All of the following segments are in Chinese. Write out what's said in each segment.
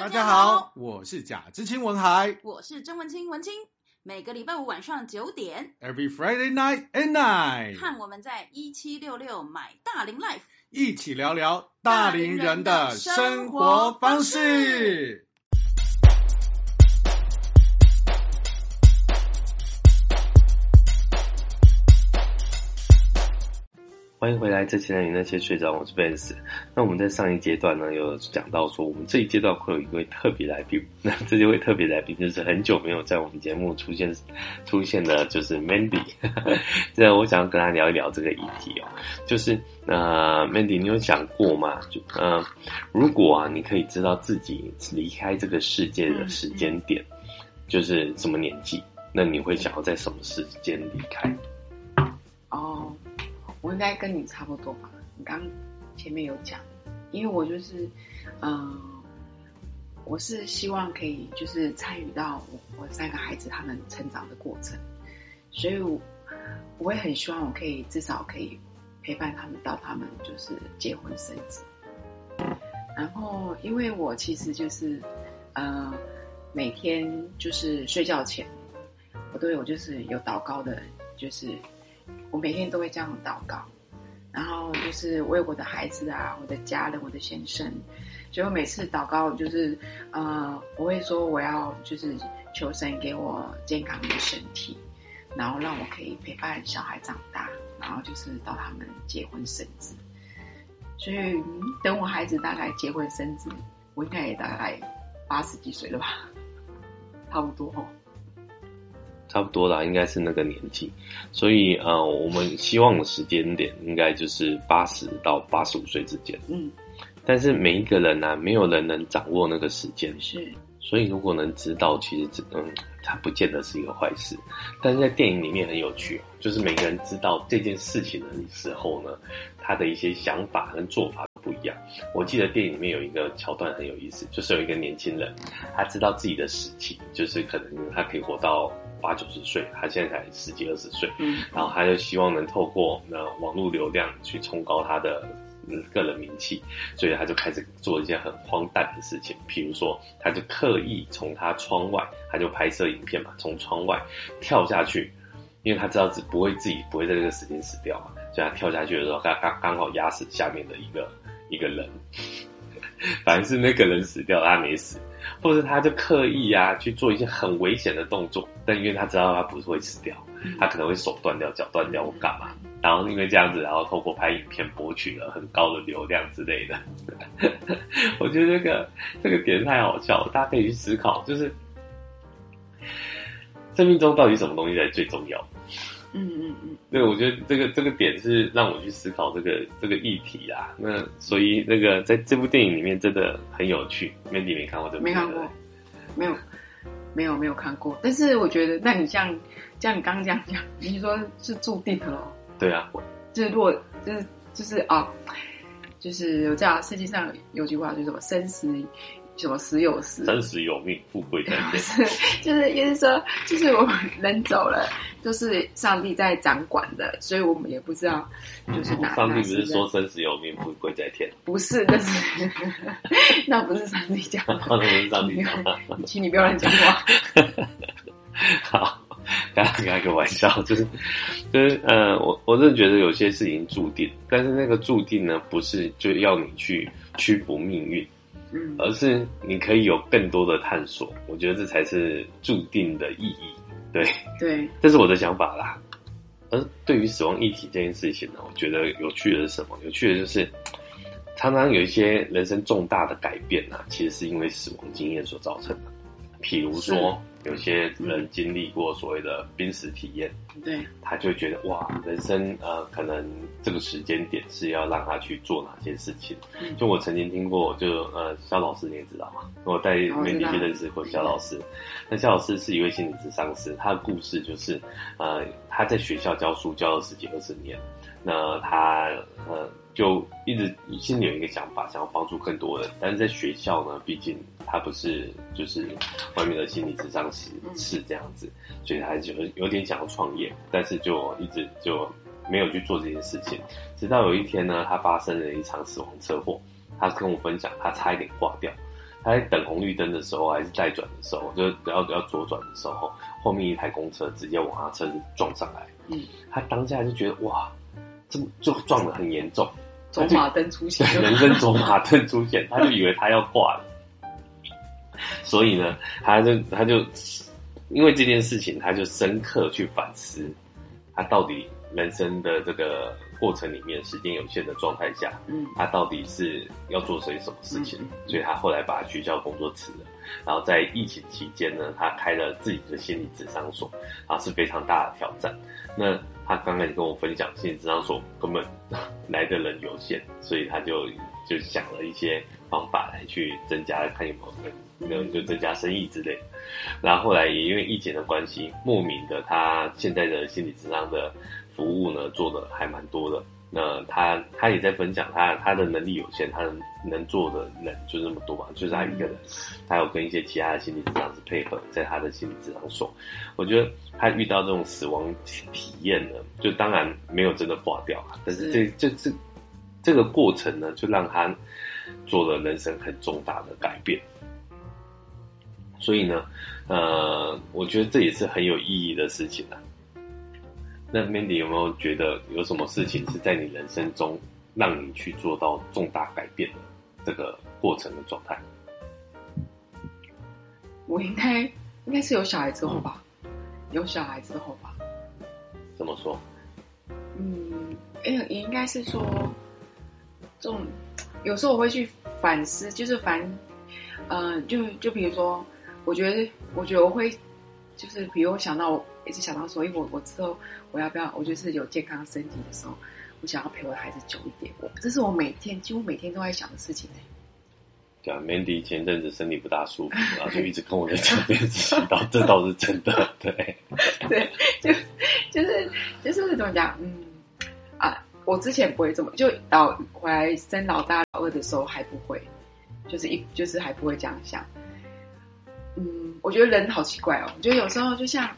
大家好，我是贾知青文海， 我是曾文清文清。每个礼拜五晚上9点 ，Every Friday night at night， 和我们在1766买大龄 Life 一起聊聊大龄人的生活方式。 欢迎回来，这些人与那些睡着，我是 Vance。那我们在上一阶段呢，有讲到说，我们这一阶段会有一位特别来宾。那这位特别来宾就是很久没有在我们节目出现的，就是 Mandy。这我想要跟他聊一聊这个议题哦，就是Mandy， 你有想过吗？如果你可以知道自己离开这个世界的时间点，就是什么年纪，那你会想要在什么时间离开？ 哦。我应该跟你差不多吧，你刚前面有讲，因为我就是，我是希望可以就是参与到我3个孩子他们成长的过程，所以我会很希望我可以至少可以陪伴他们到他们就是结婚生子，然后因为我其实就是每天就是睡觉前，我都有就是有祷告的，就是我每天都会这样祷告，然后就是为我的孩子啊，我的家人，我的先生，所以我每次祷告就是我会说我要就是求神给我健康的身体，然后让我可以陪伴小孩长大，然后就是到他们结婚生子，所以等我孩子大概结婚生子，我应该也大概80几岁了吧，差不多哦。 差不多啦，应该是那个年纪，所以我们希望的时间点应该就是80到85岁之间。但是每一个人没有人能掌握那个时间， 是， 所以如果能知道，其实它不见得是一个坏事。但是在电影里面很有趣，就是每个人知道这件事情的时候呢，他的一些想法跟做法不一样。我记得电影里面有一个桥段很有意思，就是有一个年轻人，他知道自己的时期，就是可能他可以活到80-90岁，他现在才10几20岁，然后他就希望能透过网络流量去冲高他的个人名气，所以他就开始做一件很荒诞的事情，譬如说他就刻意从他窗外，他就拍摄影片嘛，从窗外跳下去，因为他知道自己不会在这个时间死掉嘛，所以他跳下去的时候刚好压死下面的一个人，反正是那个人死掉他没死，或者他就刻意去做一些很危险的动作，但因为他知道他不是会死掉，他可能会手断掉脚断掉或干嘛，然后因为这样子，然后透过拍影片博取了很高的流量之类的。我觉得这个点太好笑了，大家可以去思考，就是生命中到底什么东西才最重要。对，我觉得这个点是让我去思考这个议题啦。那所以在这部电影里面真的很有趣。Mandy 没看过这部？ 没看过，没有看过。但是我觉得，那你像你刚刚这样讲，你说是注定的咯？ 对啊， 就是如果就是啊，就是我知道世界上有句话，就是什么死有时， 生死有命，富贵在天。 就是意思说，就是我们人走了，就是上帝在掌管的，所以我们也不知道，就是上帝不是说生死有命，富贵在天？不是，但是那不是上帝讲的， 那不是上帝讲的， 请你不要乱讲话。 好，刚刚开个玩笑，就是我真的觉得有些事情注定，但是那个注定呢，不是就要你去屈服命运。而是你可以有更多的探索，我觉得这才是注定的意义。对，这是我的想法啦。而对于死亡议题这件事情呢，我觉得有趣的是什么？有趣的就是常常有一些人生重大的改变其实是因为死亡经验所造成的。譬如说有些人经历过所谓的濒死体验， 对，他就会觉得哇，人生可能这个时间点是要让他去做哪些事情。就我曾经听过，就肖老师你也知道嘛，我带媒体去认识过肖老师。那肖老师是一位心理咨商师，他的故事就是他在学校教书教了10几20年，那他就一直心里有一个想法，想要帮助更多人，但是在学校呢，毕竟他不是就是外面的心理咨商师是这样子，所以他就有点想要创业，但是就一直就没有去做这件事情。直到有一天呢，他发生了一场死亡车祸，他跟我分享他差一点挂掉， 他在等红绿灯的时候，还是待转的时候，就是要左转的时候，后面一台公车直接往他车子撞上来。他当下就觉得哇，这就撞得很严重， 走马灯出现， 人生走马灯出现，他就以为他要挂了。所以呢，他就因为这件事情，他就深刻去反思，他到底人生的这个过程里面，时间有限的状态下，他到底是要做些什么事情？所以他后来把学校工作辞了，然后在疫情期间呢，他开了自己的心理咨商所，啊，是非常大的挑战。那他刚才跟我分享，心理咨商所根本来的人有限，所以他就想了一些方法来去增加，看有没有就增加生意之类的。然后后来也因为疫情的关系，莫名的他现在的心理咨商的服务呢做的还蛮多的。那他也在分享他的能力有限，他能做的人就那么多嘛，就是他一个人。他有跟一些其他的心理咨商师配合，在他的心理咨商所。我觉得他遇到这种死亡体验呢，就当然没有真的挂掉啊，但是这个过程呢，就让他做了人生很重大的改变。所以呢，我觉得这也是很有意义的事情啊。那 Mandy 有没有觉得有什么事情是在你人生中让你去做到重大改变的这个过程的状态？ 我应该是有小孩之后吧，有小孩之后吧。 怎么说？ 也应该是说，这种有时候我会去反思，就是就比如说，我觉得我会，就是比如我一直想到说，因为我之后我要不要，我就是有健康身体的时候，我想要陪我的孩子久一点，这是我几乎每天都在想的事情。 对啊 ，Mandy 前阵子身体不大舒服，然后就一直跟我在讲这件事情，这倒是真的，对， 对，就是怎么讲，我之前不会这么，就回来生老大老二的时候还不会，就是还不会这样想。我觉得人好奇怪哦，我觉得有时候就像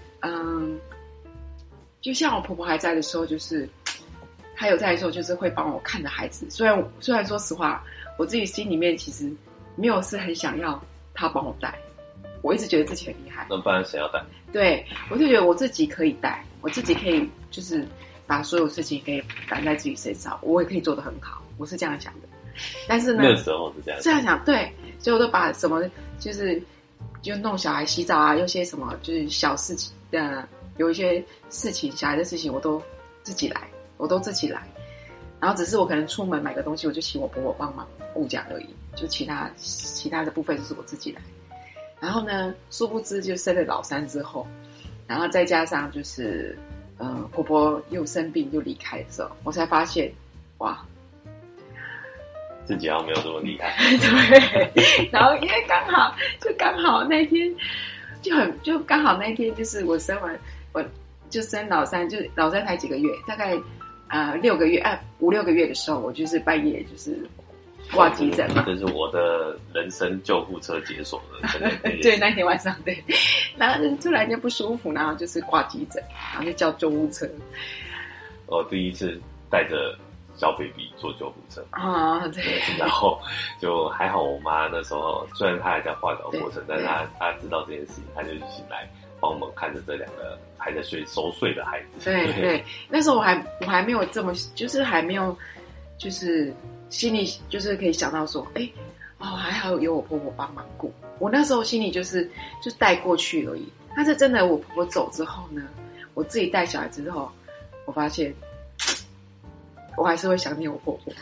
我婆婆还在的时候，就是她有在的时候，就是会帮我看着孩子。虽然说实话，我自己心里面其实没有是很想要她帮我带，我一直觉得自己很厉害。 那不然谁要带？ 对，我就觉得我自己可以带，我自己可以就是把所有事情可以担在自己身上，我也可以做得很好，我是这样想的。但是呢， 那时候是这样想，对，所以我都把什么就弄小孩洗澡啊，有些什么就是小事情有一些事情小孩的事情我都自己来，然后只是我可能出门买个东西，我就请我婆婆帮忙物价而已，就其他的部分就是我自己来。然后呢，殊不知就生了老三之后，然后再加上就是婆婆又生病又离开的时候，我才发现哇， 自己好像没有这么厉害。 对，然后因为刚好那天就刚好那天就是我生老三，就是老三才几个月，大概5-6个月的时候，我就是半夜就是挂急诊嘛。 这是我的人生救护车解锁的。 对，那天晚上对，然后就突然间不舒服，然后就是挂急诊，然后就叫救护车。 我第一次带着小 baby 坐救护车对， 然后就还好，我妈那时候虽然她还在化疗过程，但是她知道这件事情，她就醒来帮我们看着这两个还在熟睡的孩子。 对，那时候我还没有这么，就是还没有，就是心里就是可以想到说，还好有我婆婆帮忙顾。我那时候心里就带过去而已。但是真的，我婆婆走之后呢，我自己带小孩之后，我发现我还是会想念我婆婆。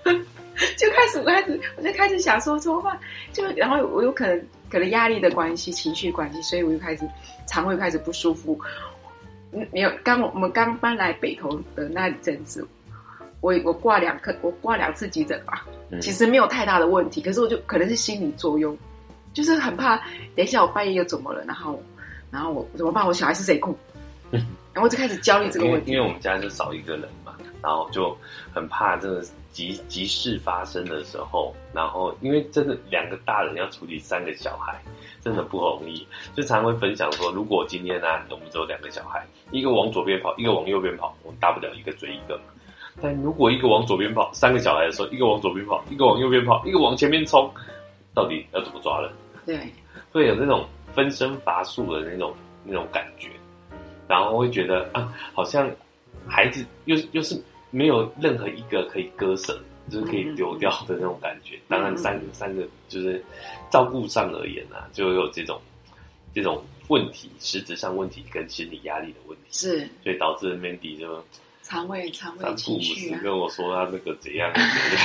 我就开始想说怎么办，然后我有可能压力的关系、情绪关系，所以我就肠胃开始不舒服。没有，我们刚搬来北投的那一阵子，我挂2次急诊吧，其实没有太大的问题，可是我就可能是心理作用，就是很怕等一下我半夜又怎么了，然后我怎么办？我小孩是谁顾？然后我就开始焦虑这个问题。 因为我们家就少一个人嘛，然后就很怕这个急事发生的时候，然后因为真的2个大人要处理3个小孩，真的不容易。就常会分享说，如果今天我们只有2个小孩，一个往左边跑，一个往右边跑，我们大不了一个追一个嘛。但如果一个往左边跑，3个小孩的时候，一个往左边跑，一个往右边跑，一个往前面冲， 到底要怎么抓人？ 对， 会有那种分身乏术的那种感觉，然后会觉得啊，好像孩子又是没有任何一个可以割舍，就是可以丢掉的那种感觉。当然三个就是照顾上而言啊，就有这种问题，实质上问题跟心理压力的问题， 是， 所以导致 Mandy 就肠胃三不五情绪时跟我说他那个怎样，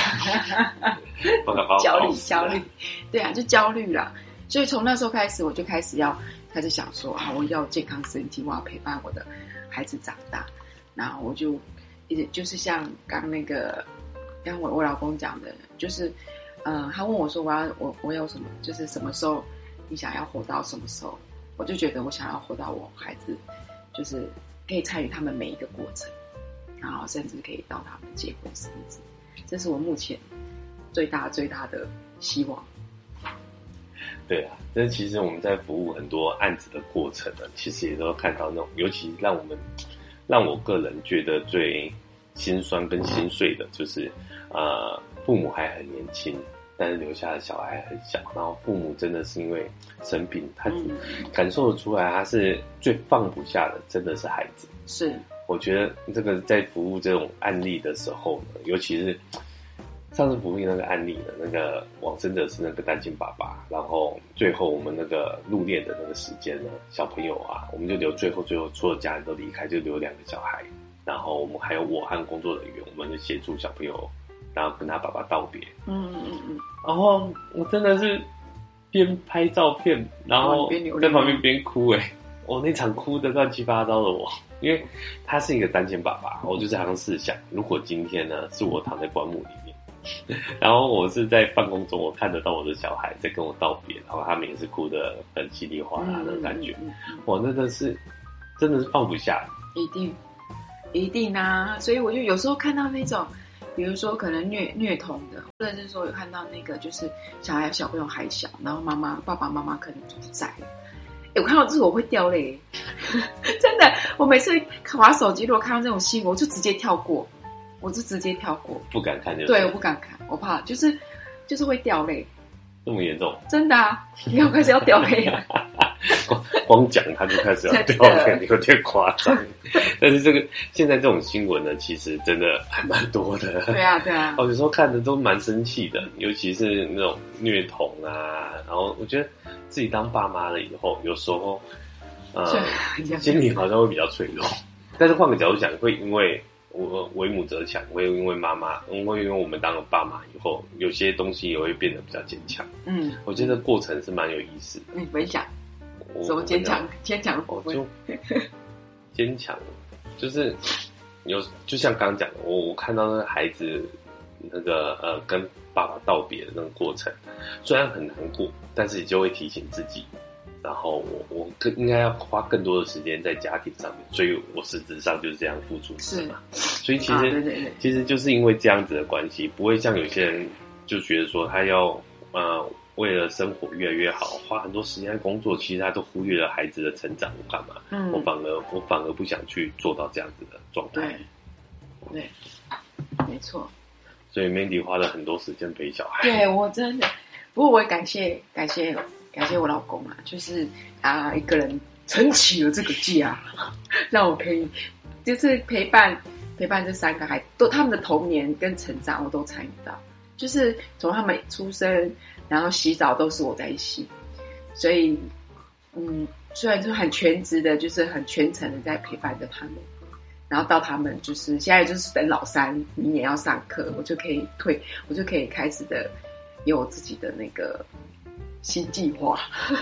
焦虑，对啊，就焦虑啦。所以从那时候开始，我就开始想说啊，我要健康身体，我要陪伴我的孩子长大。然后我就就是像刚我老公讲的，就是他问我说我有什么，就是什么时候你想要活到什么时候？我就觉得我想要活到我孩子就是可以参与他们每一个过程，然后甚至可以到他们结婚生子，这是我目前最大的希望。 对啊，但其实我们在服务很多案子的过程呢，其实也都看到那种，尤其让我个人觉得最心酸跟心碎的，就是父母还很年轻，但是留下的小孩很小，然后父母真的是因为生病，他感受得出来，他是最放不下的，真的是孩子。 是， 我觉得这个在服务这种案例的时候呢，尤其是上次服务那个案例的那个往生者是那个单亲爸爸，然后最后我们那个入殓的那个时间呢，小朋友啊，我们就留最后所有家人都离开，就留2个小孩，然后我们还有我和工作人员，我们就协助小朋友，然后跟他爸爸道别。然后我真的是边拍照片，然后在旁边边哭我那场哭的乱七八糟的因为他是一个单亲爸爸，我就这样试想，如果今天呢是我躺在棺木里面，然后我是在办公中，我看得到我的小孩在跟我道别，然后他们也是哭得很稀里哗啦的感觉，我真的是放不下。 一定啊！所以我就有时候看到那种，比如说可能虐童的，或者是说有看到那个就是小朋友还小，然后爸爸妈妈可能就不在了。我看到这个我会掉泪，真的。我每次滑手机，如果看到这种新闻，我就直接跳过， 不敢看就对，我不敢看，我怕就是会掉泪。 这么严重？ 真的啊！你要开始要掉泪了。 光讲他就开始要掉泪，有点夸张。但是现在这种新闻呢，其实真的还蛮多的。 对啊。 有时候看的都蛮生气的，尤其是那种虐童啊。然后我觉得自己当爸妈了以后，有时候心里好像会比较脆弱。但是换个角度想，会因为我为母则强，会因为妈妈，会因为我们当了爸妈以后，有些东西也会变得比较坚强。我觉得过程是蛮有意思的。 你分享什么坚强的部分？ 坚强就是就像刚刚讲的，我看到那个孩子那个跟爸爸道别的那个过程，虽然很难过，但是你就会提醒自己，然后我应该要花更多的时间在家庭上面，所以我实质上就是这样付出的嘛。所以其实就是因为这样子的关系，不会像有些人就觉得说他要为了生活越来越好，花很多时间在工作，其实他都忽略了孩子的成长，我干嘛？我反而不想去做到这样子的状态。 对，没错。 所以 Mandy 花了很多时间陪小孩。 对，我真的，不过我也感谢我老公啊，就是一个人撑起了这个家，让我可以就是陪伴这3个孩子，他们的童年跟成长我都参与到，就是从他们出生，然后洗澡都是我在洗，所以虽然就很全职的，就是很全程的在陪伴着他们，然后到他们就是现在就是等老3明年要上课，我就可以开始的有我自己的那个新计划。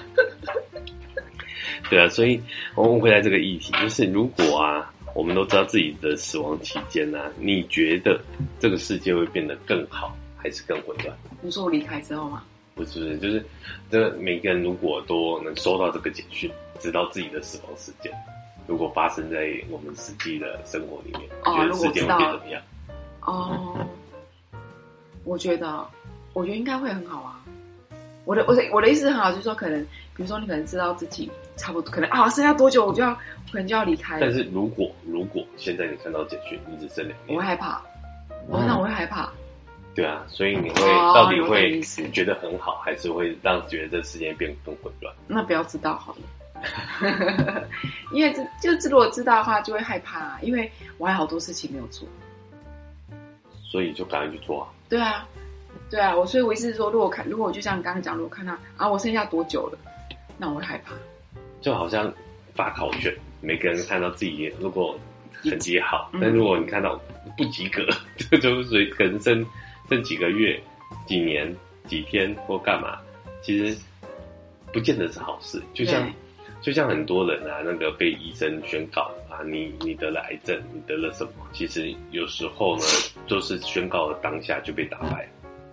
对啊，所以我们回来这个议题，就是如果我们都知道自己的死亡期间你觉得这个世界会变得更好还是更混乱？ 你说我离开之后吗？ 不是，就是这每个人如果都能收到这个简讯，知道自己的死亡时间，如果发生在我们实际的生活里面，觉得世界会变怎么样？ 我觉得应该会很好啊。我的意思很好，就是说可能，比如说你可能知道自己差不多，可能剩下多久可能就要离开了。 但是如果现在你看到简讯，你只剩2年， 我会害怕。那我会害怕。 对啊，所以你会到底有会点意思觉得很好，还是会让觉得这世界变更混乱？ 那不要知道好了，因为如果知道的话就会害怕啊，因为我还有好多事情没有做。 所以就赶快去做啊。 对啊，对啊，所以我意思是说，如果就像刚刚讲，如果看到啊我剩下多久了，那我会害怕。 就好像发考卷，每个人看到自己如果成绩好，但如果你看到不及格，这就是可能剩几个月、几年、几天或干嘛，其实不见得是好事。就像很多人啊，那个被医生宣告啊，你得了癌症，你得了什么？其实有时候呢，就是宣告的当下就被打败。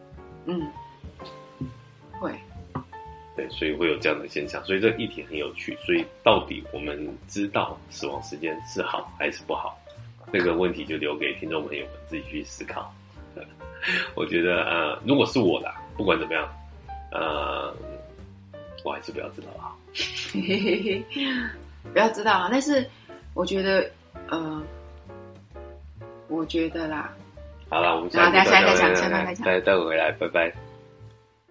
会。 对，所以会有这样的现象，所以这个议题很有趣。所以到底我们知道死亡时间是好还是不好，这个问题就留给听众朋友们自己去思考。我觉得如果是我啦，不管怎么样，我还是不要知道好。 不要知道啊，但是我觉得啦。 好了，我们下期再会回来，拜拜。